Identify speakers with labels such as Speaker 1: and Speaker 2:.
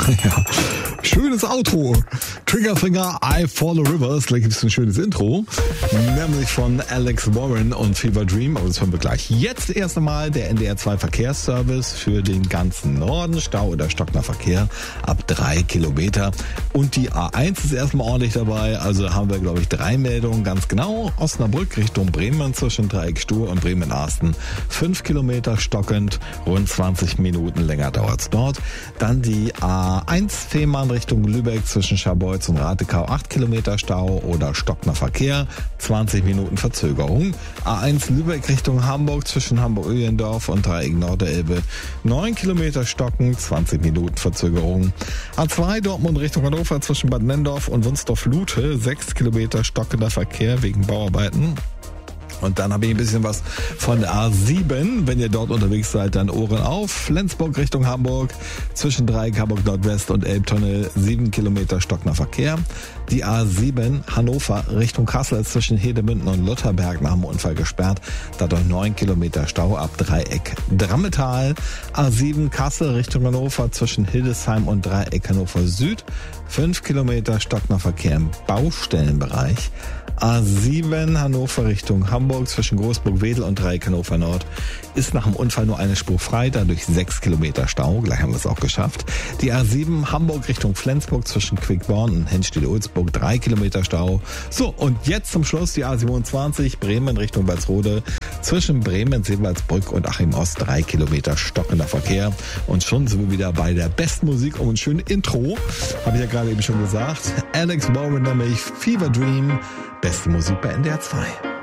Speaker 1: Ja, schönes Auto. Triggerfinger, I Follow Rivers. Da gibt es ein schönes Intro. Nämlich von Alex Warren und Fever Dream. Aber das hören wir gleich. Jetzt erst einmal der NDR 2 Verkehrsservice für den ganzen Norden. Stau oder stockender Verkehr ab 3 Kilometer. Und die A1 ist erstmal ordentlich dabei. Also haben wir, glaube ich, 3 Meldungen. Ganz genau. Osnabrück Richtung Bremen zwischen Dreieck Stur und Bremen-Arsten. 5 Kilometer stockend. Rund 20 Minuten länger dauert es dort. Dann die A1 Fehmarn Richtung Lübeck zwischen Scharbeutz und Ratekau 8 Kilometer Stau oder stockender Verkehr, 20 Minuten Verzögerung. A1 Lübeck Richtung Hamburg zwischen Hamburg-Öhlendorf und Dreieck Norderelbe 9 Kilometer stocken, 20 Minuten Verzögerung. A2 Dortmund Richtung Hannover zwischen Bad Nenndorf und Wunsdorf-Lute 6 Kilometer stockender Verkehr wegen Bauarbeiten. Und dann habe ich ein bisschen was von der A7. Wenn ihr dort unterwegs seid, dann Ohren auf. Flensburg Richtung Hamburg. Zwischen Dreieck Hamburg Nordwest und Elbtunnel 7 Kilometer stockender Verkehr. Die A7 Hannover Richtung Kassel zwischen Hedemünden und Lutherberg nach dem Unfall gesperrt. Dadurch 9 Kilometer Stau ab Dreieck Drammetal. A7 Kassel Richtung Hannover zwischen Hildesheim und Dreieck Hannover Süd. 5 Kilometer stockender Verkehr im Baustellenbereich. A7 Hannover Richtung Hamburg zwischen Großburg-Wedel und Dreieck Hannover Nord ist nach dem Unfall nur eine Spur frei, dadurch 6 Kilometer Stau. Gleich haben wir es auch geschafft. Die A7 Hamburg Richtung Flensburg zwischen Quickborn und Henstedt-Ulzburg 3 Kilometer Stau. So, und jetzt zum Schluss die A27 Bremen Richtung Walsrode zwischen Bremen, Seewaldsbrück und Achim Ost 3 Kilometer stockender Verkehr. Und schon sind wir wieder bei der besten Musik und ein schönes Intro. Habe ich ja gerade eben schon gesagt. Alex Warren nämlich, Fever Dream. Beste Musik bei NDR 2.